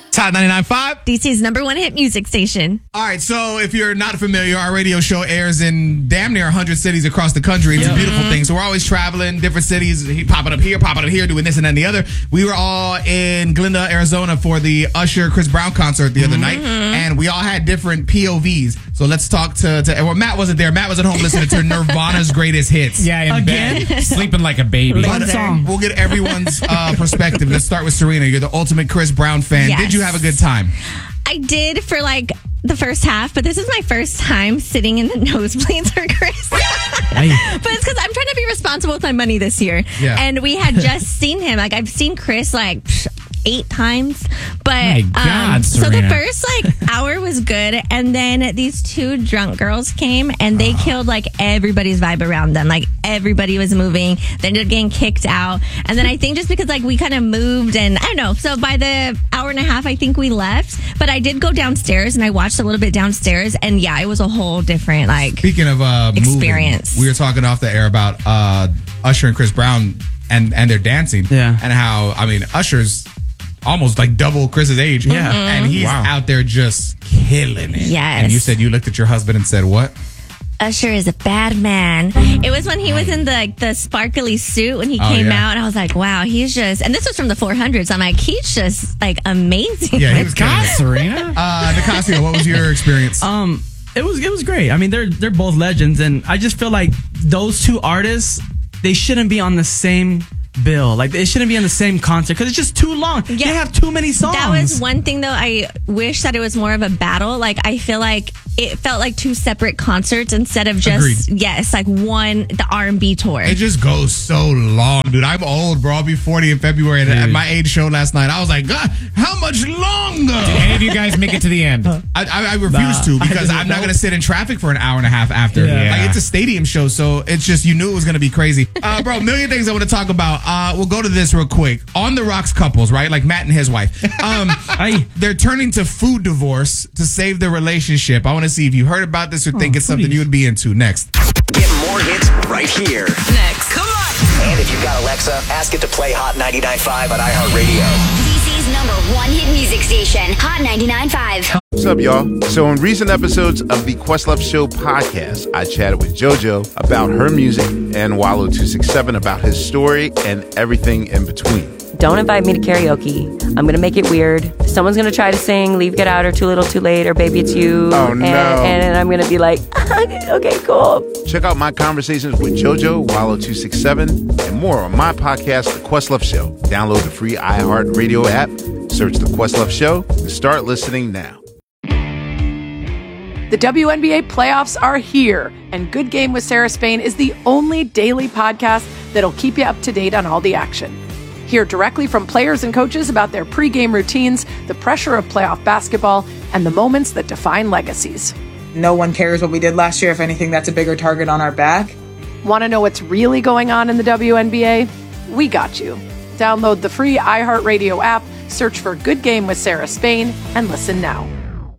It's Hot 99.5. DC's number one hit music station. All right, so if you're not familiar, our radio show airs in damn near 100 cities across the country. It's a beautiful thing. So we're always traveling, different cities, popping up here, doing this and then the other. We were all in Glendale, Arizona for the Usher Chris Brown concert the other night, and we all had different POVs. So let's talk to well, Matt wasn't there. Matt was at home listening to Nirvana's greatest hits. Yeah, in bed, sleeping like a baby. But, we'll get everyone's perspective. Let's start with Serena. You're the ultimate Chris Brown fan. Yes. Did you have a good time? I did for like the first half, but this is my first time sitting in the nosebleeds for Chris. But it's because I'm trying to be responsible with my money this year. Yeah. And we had just seen him. Like, I've seen Chris like 8 times. But My God, so the Serena. first like hour was good, and then these 2 drunk girls came and they killed like everybody's vibe around them. Like, everybody was moving. They ended up getting kicked out. And then I think just because like we kind of moved, and I don't know. So by the hour and a half, I think we left. But I did go downstairs and I watched a little bit downstairs, and yeah, it was a whole different like Speaking of experience. moving, we were talking off the air about Usher and Chris Brown and their dancing. Yeah. And how, I mean, Usher's almost like double Chris's age. Yeah. And he's out there just killing it. Yes. And you said you looked at your husband and said, what? Usher is a bad man. It was when he was in the sparkly suit when he came out, and I was like, wow, he's just, and this was from the 400s. I'm like, he's just like amazing. Yeah, he was God, killing it. Serena. Nicasio, what was your experience? It was great. I mean, they're both legends, and I just feel like those 2 artists, they shouldn't be on the same bill. Like, they shouldn't be in the same concert because it's just too long. Yeah. They have too many songs. That was one thing, though. I wish that it was more of a battle. Like, I feel like it felt like 2 separate concerts instead of just, Agreed. the R&B tour. It just goes so long, dude. I'm old, bro. I'll be 40 in February. And at my age show last night, I was like, God, how much longer? Did any of you guys make it to the end? I refuse to because I'm not going to sit in traffic for an hour and a half after. Yeah. Like, it's a stadium show, so it's just, you knew it was going to be crazy. Bro, a million things I want to talk about. We'll go to this real quick. On the Rocks couples, right? Like Matt and his wife. They're turning to food divorce to save their relationship. I want to see if you heard about this or think it's something you would be into. Next. Get more hits right here. Next. Come on. And if you've got Alexa, ask it to play Hot 99.5 on iHeartRadio. DC's number one hit music station, Hot 99.5. What's up, y'all? So in recent episodes of the Questlove Show podcast, I chatted with JoJo about her music and Wallow267 about his story and everything in between. Don't invite me to karaoke. I'm going to make it weird. Someone's going to try to sing Leave, Get Out, or Too Little, Too Late, or Baby It's You. Oh, no. And I'm going to be like, okay, cool. Check out my conversations with JoJo, Wallow267, and more on my podcast, The Questlove Show. Download the free iHeartRadio app, search The Questlove Show, and start listening now. The WNBA playoffs are here, and Good Game with Sarah Spain is the only daily podcast that'll keep you up to date on all the action. Hear directly from players and coaches about their pregame routines, the pressure of playoff basketball, and the moments that define legacies. No one cares what we did last year. If anything, that's a bigger target on our back. Want to know what's really going on in the WNBA? We got you. Download the free iHeartRadio app, search for Good Game with Sarah Spain, and listen now.